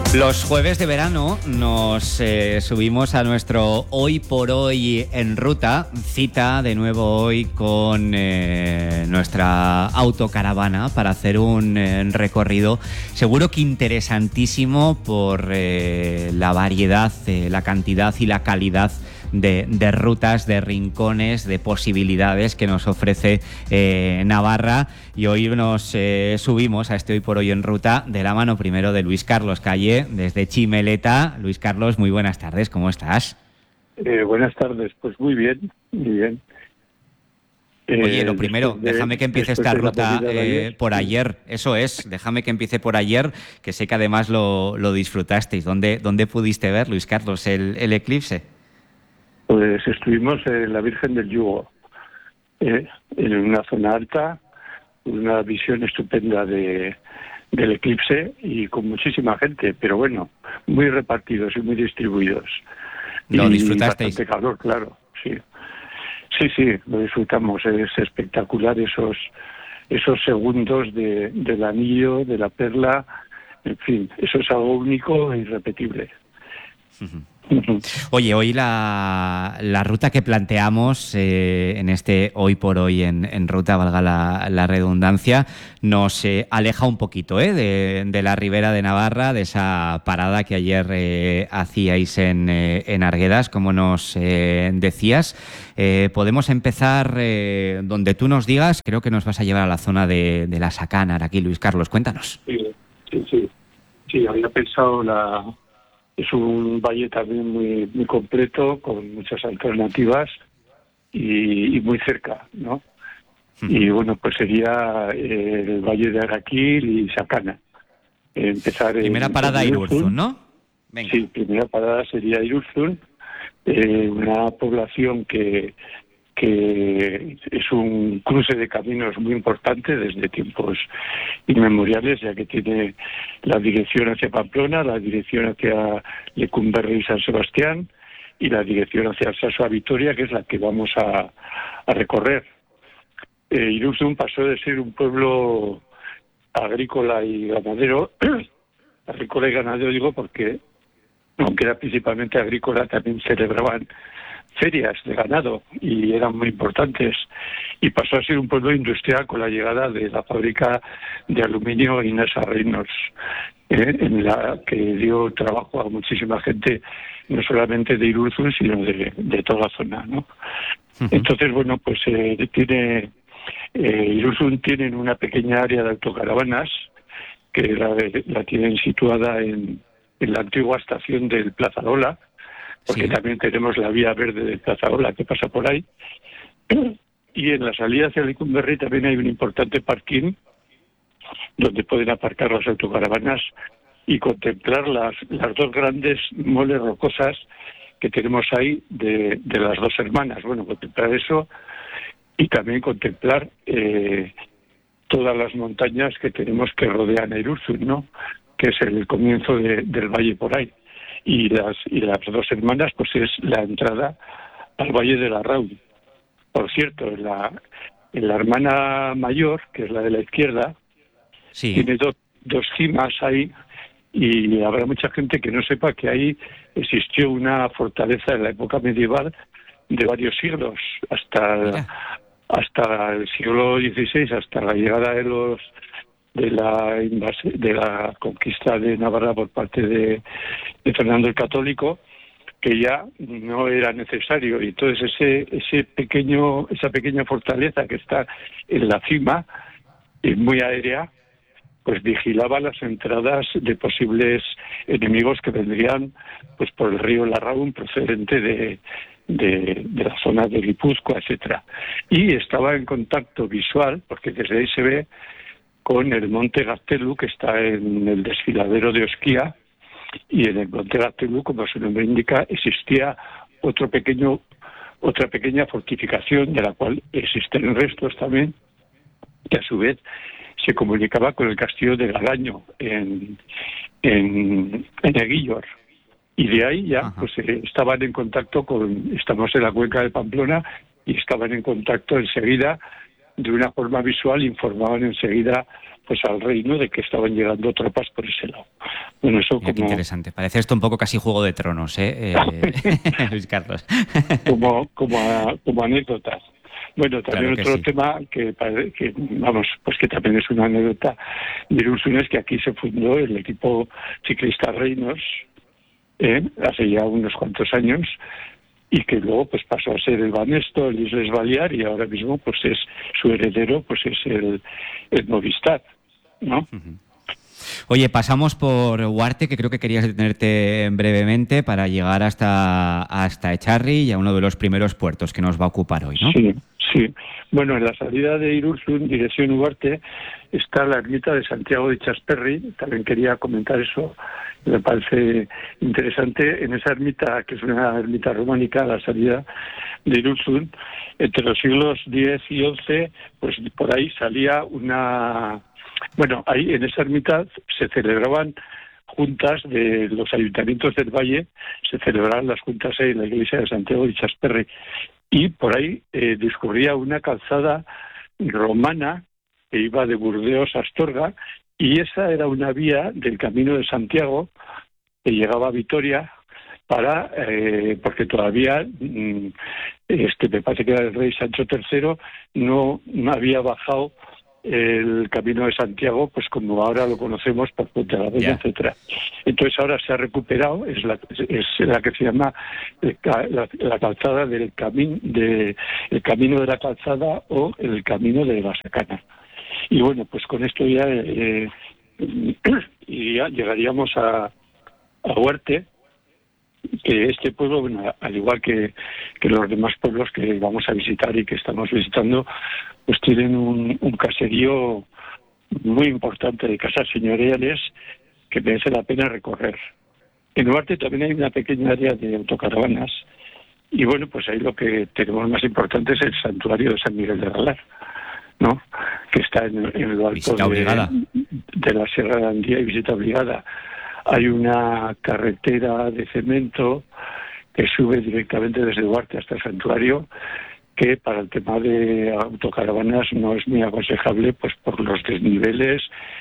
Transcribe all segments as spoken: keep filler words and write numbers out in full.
Los jueves de verano nos eh, subimos a nuestro Hoy por Hoy en Ruta, cita de nuevo hoy con eh, nuestra autocaravana para hacer un eh, recorrido seguro que interesantísimo por eh, la variedad, eh, la cantidad y la calidad De, de rutas, de rincones, de posibilidades que nos ofrece eh, Navarra, y hoy nos eh, subimos a este Hoy por Hoy en Ruta de la mano primero de Luis Carlos Calle desde Chimeleta. Luis Carlos, muy buenas tardes, ¿cómo estás? Eh, buenas tardes, pues muy bien, muy bien. Eh, Oye, lo primero, de, déjame que empiece esta de ruta de eh, por ayer, eso es, déjame que empiece por ayer, que sé que además lo, lo disfrutasteis. ¿Dónde, ¿Dónde pudiste ver, Luis Carlos, el, el eclipse? Pues estuvimos en la Virgen del Yugo, eh, en una zona alta, una visión estupenda de, del eclipse y con muchísima gente, pero bueno, muy repartidos y muy distribuidos. ¿Lo y disfrutasteis? Bastante calor, claro, sí. Sí, sí, lo disfrutamos, es espectacular esos esos segundos de, del anillo, de la perla, en fin, eso es algo único e irrepetible. Uh-huh. Oye, hoy la, la ruta que planteamos eh, en este Hoy por Hoy en, en Ruta, valga la, la redundancia, nos eh, aleja un poquito eh, de, de la Ribera de Navarra, de esa parada que ayer eh, hacíais en, eh, en Arguedas, como nos eh, decías. Eh, podemos empezar eh, donde tú nos digas. Creo que nos vas a llevar a la zona de, de la Sacánar, aquí, Luis Carlos, cuéntanos. Sí, sí, sí, sí, había pensado la... Es un valle también muy muy completo, con muchas alternativas y, y muy cerca, ¿no? Uh-huh. Y bueno, pues sería eh, el valle de Araquil y Sacana. Empezar primera en, parada en Irurzun, ¿no? Venga. Sí, primera parada sería Irurzun, eh, una población que que es un cruce de caminos muy importante desde tiempos inmemoriales, ya que tiene la dirección hacia Pamplona, la dirección hacia Lecumberri y San Sebastián y la dirección hacia Alsasua-Vitoria, que es la que vamos a, a recorrer. Eh, Irurzun pasó de ser un pueblo agrícola y ganadero, agrícola y ganadero digo porque, aunque era principalmente agrícola, también celebraban ferias de ganado y eran muy importantes, y pasó a ser un pueblo industrial con la llegada de la fábrica de aluminio Inesa Reynolds, eh, en la que dio trabajo a muchísima gente, no solamente de Irurzun sino de, de toda la zona, ¿no? Uh-huh. Entonces, bueno, pues eh, tiene eh, Irurzun tienen una pequeña área de autocaravanas que la, la tienen situada en, en la antigua estación del Plazaola, porque sí, también tenemos la vía verde de Plazaola que pasa por ahí. Y en la salida hacia Lecumberri también hay un importante parking donde pueden aparcar las autocaravanas y contemplar las, las dos grandes moles rocosas que tenemos ahí de, de las dos hermanas. Bueno, contemplar eso y también contemplar eh, todas las montañas que tenemos que rodean a Irurzun, ¿no? Que es el comienzo de, del valle por ahí. Y las y las dos hermanas, pues es la entrada al Valle de la Raun. Por cierto, en la, en la hermana mayor, que es la de la izquierda, sí, tiene do, dos cimas ahí, y habrá mucha gente que no sepa que ahí existió una fortaleza en la época medieval de varios siglos, hasta, hasta el siglo dieciséis, hasta la llegada de los de la invasi- de la conquista de Navarra por parte de, de Fernando el Católico, que ya no era necesario, y entonces ese ese pequeño esa pequeña fortaleza que está en la cima, y muy aérea, pues vigilaba las entradas de posibles enemigos que vendrían pues por el río Larraún, procedente de de, de la zona de Guipúzcoa, etcétera. Y estaba en contacto visual, porque desde ahí se ve, con el monte Gaztelu, que está en el desfiladero de Osquía, y en el monte Gaztelu, como su nombre indica, existía otro pequeño, otra pequeña fortificación, de la cual existen restos también, que a su vez se comunicaba con el castillo de Galaño, en, en, en Eguillor. Y de ahí ya, pues eh, estaban en contacto con, estamos en la cuenca de Pamplona, y estaban en contacto enseguida, de una forma visual, informaban enseguida pues al reino de que estaban llegando tropas por ese lado. Bueno, eso Mira, como... qué interesante. Parece esto un poco casi Juego de Tronos, ¿eh? eh Luis Carlos. como, como, a, como anécdotas. Bueno, también Claro que otro sí. tema que, que, vamos, pues que también es una anécdota de Irurzun es que aquí se fundó el equipo ciclista Reinos, ¿eh? hace ya unos cuantos años, y que luego pues pasó a ser el Banesto, el Isles Balear, y ahora mismo pues es su heredero, pues es el, el Movistar, ¿no? Uh-huh. Oye, pasamos por Huarte, que creo que querías detenerte brevemente para llegar hasta, hasta Echarri y a uno de los primeros puertos que nos va a ocupar hoy, ¿no? Sí, sí. Bueno, en la salida de Irurzun, dirección Huarte, está la ermita de Santiago de Chasperri. También quería comentar eso, me parece interesante. En esa ermita, que es una ermita románica, a la salida de Irurzun, entre los siglos diez y once, pues por ahí salía una... Bueno, ahí en esa ermita se celebraban juntas de los ayuntamientos del Valle, se celebraban las juntas ahí en la iglesia de Santiago de Chasperri, y por ahí eh, discurría una calzada romana que iba de Burdeos a Astorga, y esa era una vía del Camino de Santiago que llegaba a Vitoria para, eh, porque todavía, mm, este me parece que era el rey Sancho tercero, no, no había bajado el Camino de Santiago, pues como ahora lo conocemos por Puente de la Reina, yeah. etcétera. Entonces ahora se ha recuperado, es la, es la que se llama la, la calzada del camino de el camino de la calzada o el camino de la Sacana. Y bueno, pues con esto ya, eh, y ya llegaríamos a, a Huarte, que este pueblo, bueno, al igual que, que los demás pueblos que vamos a visitar y que estamos visitando, pues tienen un, un caserío muy importante de casas señoriales que merece la pena recorrer. En Huarte también hay una pequeña área de autocaravanas y bueno, pues ahí lo que tenemos más importante es el santuario de San Miguel de Galar, ¿no? Que está en, en lo alto de, de la Sierra de Andía, y visita obligada. Hay una carretera de cemento que sube directamente desde Huarte hasta el santuario, que para el tema de autocaravanas no es muy aconsejable, pues por los desniveles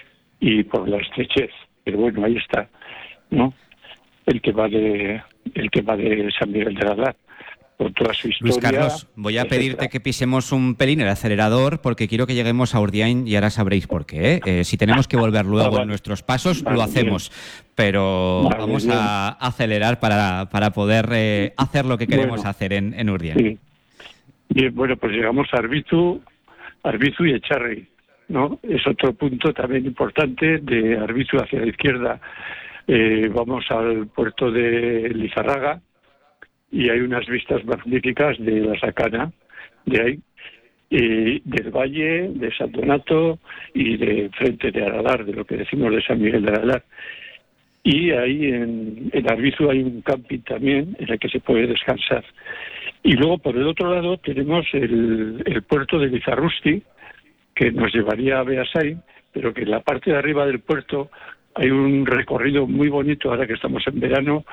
y por la estrechez. Pero bueno, ahí está, ¿no? El tema de el tema de San Miguel de Galar, por toda su historia. Luis Carlos, voy a etcétera. pedirte que pisemos un pelín el acelerador porque quiero que lleguemos a Urdiain y ahora sabréis por qué. ¿eh? Eh, si tenemos que volver luego ah, vale. en nuestros pasos, vale, lo hacemos. Bien. Pero vale, vamos bien. a acelerar para, para poder eh, hacer lo que queremos bueno, hacer en, en Urdiain. Sí. Bien, bueno, pues llegamos a Arbizu, Arbizu y Echarri, ¿no? Es otro punto también importante. De Arbizu hacia la izquierda eh, vamos al puerto de Lizarraga, y hay unas vistas magníficas de la Sacana, de ahí, y del Valle, de San Donato y de frente de Aralar, de lo que decimos de San Miguel de Aralar. Y ahí en, en Arbizu hay un camping también en el que se puede descansar. Y luego por el otro lado tenemos el, el puerto de Lizarrusti, que nos llevaría a Beasain, pero que en la parte de arriba del puerto hay un recorrido muy bonito, ahora que estamos en verano,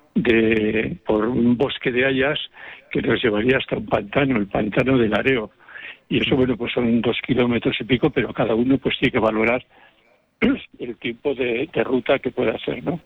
de por un bosque de hayas que nos llevaría hasta un pantano, el pantano del Areo. Y eso, bueno, pues son dos kilómetros y pico, pero cada uno pues tiene que valorar el tipo de, de ruta que pueda hacer, ¿no?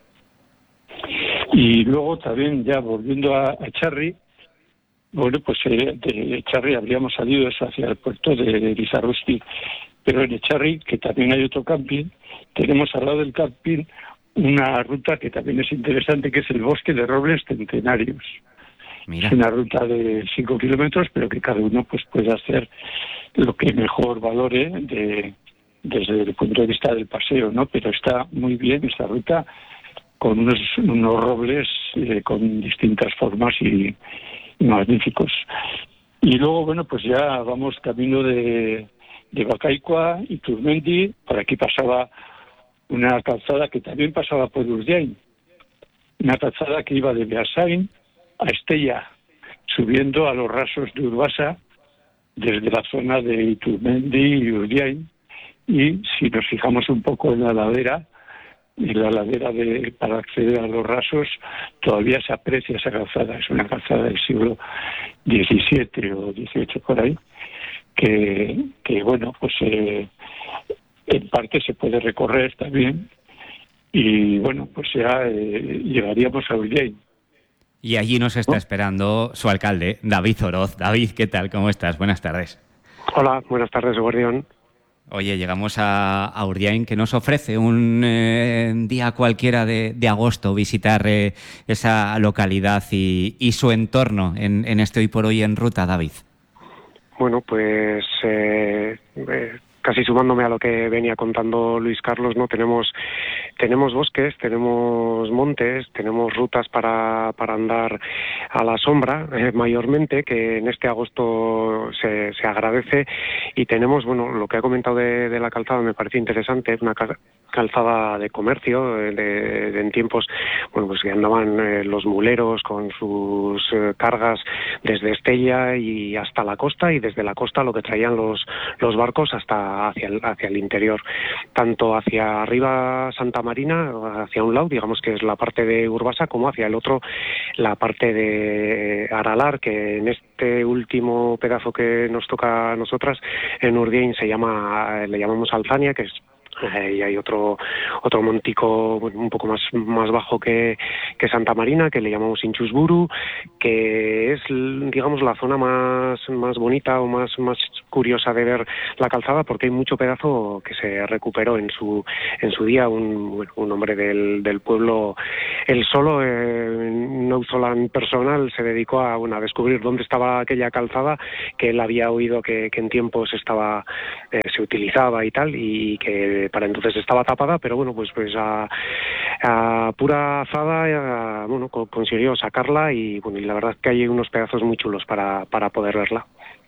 Y luego también, ya volviendo a, a Echarri, bueno, pues eh, de Echarri habríamos salido eso hacia el puerto de Lizarrusti, pero en Echarri, que también hay otro camping, tenemos al lado del camping una ruta que también es interesante, que es el bosque de robles centenarios. Mira. Es una ruta de cinco kilómetros, pero que cada uno pues puede hacer lo que mejor valore de, desde el punto de vista del paseo, ¿no? Pero está muy bien esta ruta, con unos, unos robles eh, con distintas formas y, y magníficos. Y luego, bueno, pues ya vamos camino de, de Bacaicua y Turmendi. Por aquí pasaba una calzada que también pasaba por Urdiain, una calzada que iba de Beasain a Estella, subiendo a los rasos de Urbasa desde la zona de Iturmendi y Urdiain. Y si nos fijamos un poco en la ladera, en la ladera de, para acceder a los rasos, todavía se aprecia esa calzada. Es una calzada del siglo diecisiete o dieciocho por ahí, que, que bueno, pues eh, en parte se puede recorrer también. y bueno, pues ya eh, llegaríamos a Urdiain. Y allí nos está ¿no? esperando su alcalde, David Oroz. David, ¿qué tal? ¿Cómo estás? Buenas tardes. Hola, buenas tardes, Guardián. Oye, llegamos a, a Urdiain, que nos ofrece un eh, día cualquiera de, de agosto visitar eh, esa localidad y, y su entorno en, en este Hoy por Hoy en Ruta, David. Bueno, pues eh, eh, casi sumándome a lo que venía contando Luis Carlos, ¿no? Tenemos tenemos bosques, tenemos montes, tenemos rutas para, para andar a la sombra, eh, mayormente, que en este agosto se, se agradece, y tenemos, bueno, lo que ha comentado de, de la calzada me parece interesante, es una calzada de comercio, de, de, en tiempos, bueno, pues que andaban eh, los muleros con sus eh, cargas desde Estella y hasta la costa, y desde la costa lo que traían los, los barcos hasta hacia el, hacia el interior, tanto hacia arriba Santa Marina, hacia un lado, digamos que es la parte de Urbasa, como hacia el otro, la parte de Aralar, que en este último pedazo que nos toca a nosotras, en Urdiain, se llama, le llamamos Alzania, que es Eh, y hay otro otro montico un poco más más bajo que, que Santa Marina, que le llamamos Inchusburu, que es, digamos, la zona más más bonita o más más curiosa de ver la calzada, porque hay mucho pedazo que se recuperó en su en su día. Un, un hombre del, del pueblo, él solo, eh, un auzolan personal, se dedicó a, bueno, a descubrir dónde estaba aquella calzada, que él había oído que, que en tiempos estaba eh, se utilizaba y tal, y que para entonces estaba tapada, pero bueno, pues pues a, a pura azada, a, bueno, co- consiguió sacarla, y bueno, y la verdad es que hay unos pedazos muy chulos para, para poder verla.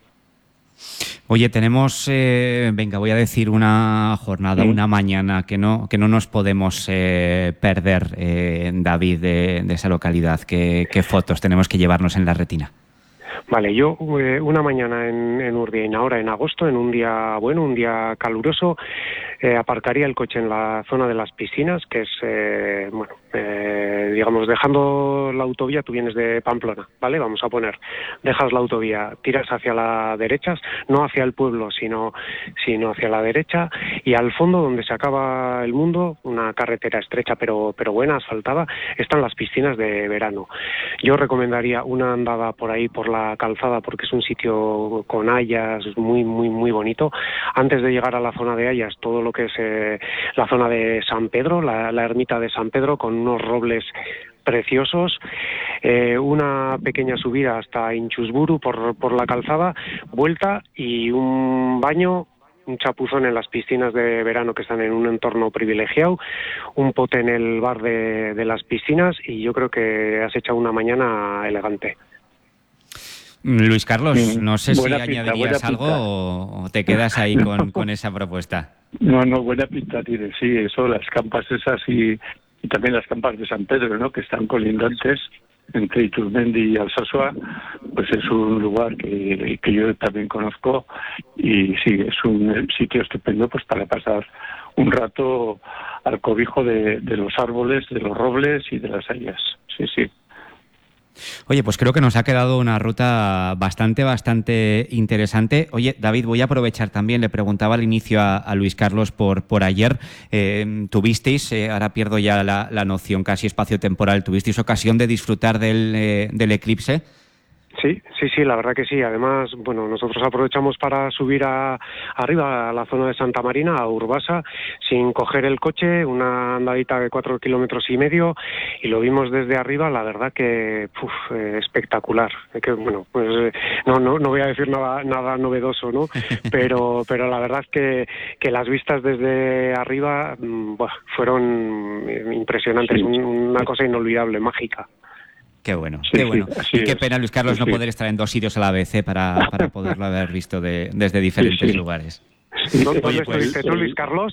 Oye, tenemos, eh, venga, voy a decir una jornada, Sí. una mañana que no, que no nos podemos eh, perder, eh, David, de, de esa localidad. ¿Qué, qué fotos tenemos que llevarnos en la retina? Vale, yo eh, una mañana en, en Urdiain, ahora en agosto, en un día bueno, un día caluroso, eh, aparcaría el coche en la zona de las piscinas, que es, eh, bueno, eh, digamos, dejando la autovía, tú vienes de Pamplona, ¿vale? Vamos a poner, dejas la autovía, tiras hacia la derecha, no hacia el pueblo, sino, sino hacia la derecha, y al fondo, donde se acaba el mundo, una carretera estrecha pero, pero buena, asfaltada, están las piscinas de verano. Yo recomendaría una andada por ahí, por la calzada, porque es un sitio con hayas, muy, muy, muy bonito. Antes de llegar a la zona de hayas, todo lo que es eh, la zona de San Pedro, la, la ermita de San Pedro, con unos robles preciosos, eh, una pequeña subida hasta Inchusburu por, por la calzada, vuelta y un baño, un chapuzón en las piscinas de verano, que están en un entorno privilegiado, un pote en el bar de, de las piscinas, y yo creo que has echado una mañana elegante. Luis Carlos, Mm, no sé si buena pinta, añadirías buena algo pinta. o, o te quedas ahí con, con esa propuesta. No, no, buena pinta tiene, sí, eso, las campas esas y, y también las campas de San Pedro, ¿no?, que están colindantes entre Iturmendi y Alsasua, pues es un lugar que, que yo también conozco, y sí, es un sitio estupendo pues para pasar un rato al cobijo de, de los árboles, de los robles y de las hayas. Sí, sí. Oye, pues creo que nos ha quedado una ruta bastante, bastante interesante. Oye, David, voy a aprovechar también, le preguntaba al inicio a, a Luis Carlos por, por ayer, eh, tuvisteis, eh, ahora pierdo ya la, la noción casi espacio-temporal, ¿tuvisteis ocasión de disfrutar del, eh, del eclipse? Sí, sí, sí, la verdad que sí. Además, bueno, nosotros aprovechamos para subir a, arriba a la zona de Santa Marina, a Urbasa, sin coger el coche, una andadita de cuatro kilómetros y medio, y lo vimos desde arriba. La verdad que uf, eh, espectacular. Que, bueno, pues eh, no, no, no voy a decir nada, nada novedoso, ¿no? Pero, pero la verdad que, que las vistas desde arriba mmm, buah, fueron impresionantes, Sí. un, una cosa inolvidable, mágica. Qué bueno, Sí, qué sí, bueno. así Y qué es. pena, Luis Carlos, Sí, no sí. poder estar en dos sitios a la vez, ¿eh? para, para poderlo haber visto de, desde diferentes Sí, sí. lugares. Sí, ¿Dónde Oye, pues, estuviste tú, Luis Carlos?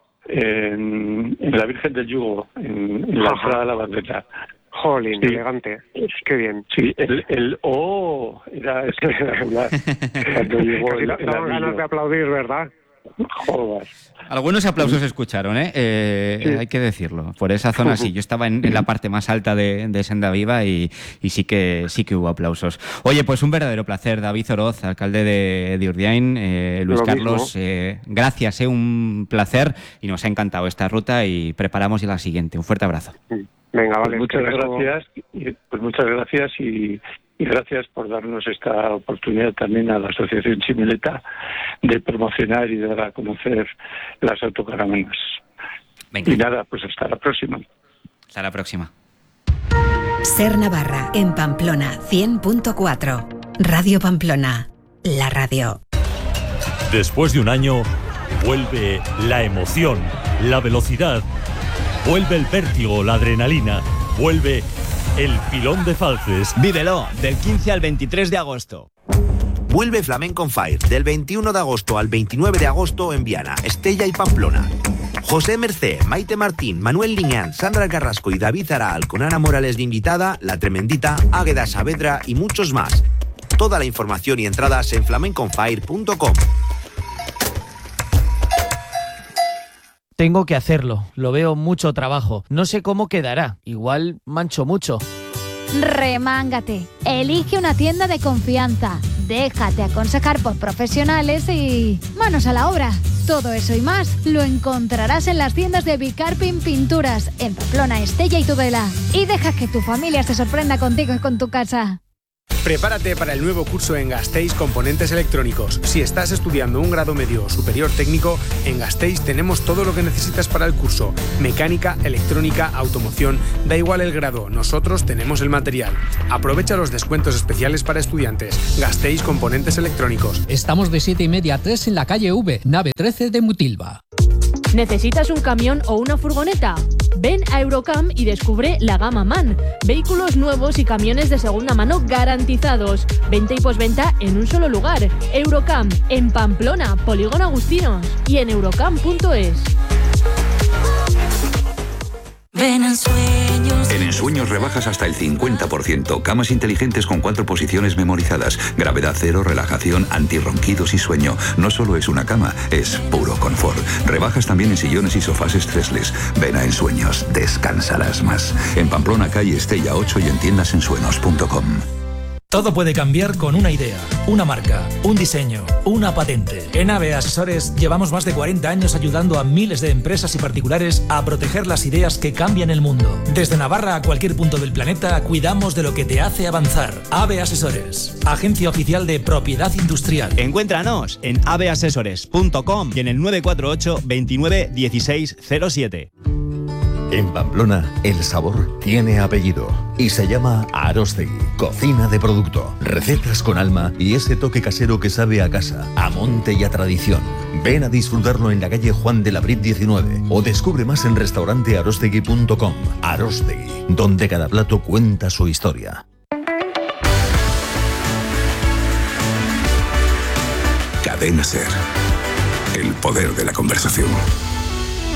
en, en la Virgen del Yugo, en, en la Ajá. entrada de la bandera. Jolín, Sí. elegante. Qué bien. Sí, el, el O era espectacular. Cuando llegó Casi el, da- el daban ganas anillo. de aplaudir, ¿verdad? Joder. Algunos aplausos se escucharon, ¿eh? eh sí. Hay que decirlo. Por esa zona sí. Yo estaba en, en la parte más alta de, de Senda Viva y, y sí que sí que hubo aplausos. Oye, pues un verdadero placer, David Oroz, alcalde de, de Urdiain. Eh, Luis Lo Carlos, eh, gracias, eh, un placer y nos ha encantado esta ruta y preparamos ya la siguiente. Un fuerte abrazo. Venga, vale. Pues muchas gracias. Pues muchas gracias y... Y gracias por darnos esta oportunidad también a la Asociación Chimeleta de promocionar y dar a conocer las autocaravanas. Venga. Y nada, pues hasta la próxima. Hasta la próxima. Ser Navarra, en Pamplona, cien punto cuatro. Radio Pamplona, la radio. Después de un año, vuelve la emoción, la velocidad, vuelve el vértigo, la adrenalina, vuelve... El Pilón de Falces. Vívelo del quince al veintitrés de agosto. Vuelve Flamenco on Fire del veintiuno de agosto al veintinueve de agosto en Viana, Estella y Pamplona. José Mercé, Maite Martín, Manuel Liñán, Sandra Carrasco y David Aral con Ana Morales de invitada, La Tremendita, Águeda Saavedra y muchos más. Toda la información y entradas en flamenco on fire punto com. Tengo que hacerlo, lo veo mucho trabajo. No sé cómo quedará, igual mancho mucho. Remángate, elige una tienda de confianza, déjate aconsejar por profesionales y manos a la obra. Todo eso y más lo encontrarás en las tiendas de Bicarpin Pinturas, en Pamplona, Estella y Tudela. Y deja que tu familia se sorprenda contigo y con tu casa. Prepárate para el nuevo curso en Gasteiz Componentes Electrónicos. Si estás estudiando un grado medio o superior técnico, en Gasteiz tenemos todo lo que necesitas para el curso. Mecánica, electrónica, automoción, da igual el grado, nosotros tenemos el material. Aprovecha los descuentos especiales para estudiantes. Gasteiz Componentes Electrónicos. Estamos de siete y media a tres en la calle V, nave trece de Mutilva. ¿Necesitas un camión o una furgoneta? Ven a Eurocam y descubre la gama MAN. Vehículos nuevos y camiones de segunda mano garantizados. Venta y posventa en un solo lugar. Eurocam, en Pamplona, Polígono Agustinos y en eurocam punto es. Ven en Sueños. En Ensueños rebajas hasta el cincuenta por ciento. Camas inteligentes con cuatro posiciones memorizadas. Gravedad cero, relajación, antirronquidos y sueño. No solo es una cama, es puro confort. Rebajas también en sillones y sofás stressless. Ven a Ensueños, descansarás más. En Pamplona, calle Estella ocho y en tiendas ensueños punto com. Todo puede cambiar con una idea, una marca, un diseño, una patente. En A B E Asesores llevamos más de cuarenta años ayudando a miles de empresas y particulares a proteger las ideas que cambian el mundo. Desde Navarra a cualquier punto del planeta, cuidamos de lo que te hace avanzar. A B E Asesores, agencia oficial de propiedad industrial. Encuéntranos en a b asesores punto com y en el nueve cuatro ocho, veintinueve, dieciséis cero siete. En Pamplona, el sabor tiene apellido y se llama Aróstegui. Cocina de producto, recetas con alma y ese toque casero que sabe a casa, a monte y a tradición. Ven a disfrutarlo en la calle Juan de la Brit diecinueve o descubre más en restaurante arostegui punto com. Aróstegui, donde cada plato cuenta su historia. Cadena Ser. El poder de la conversación.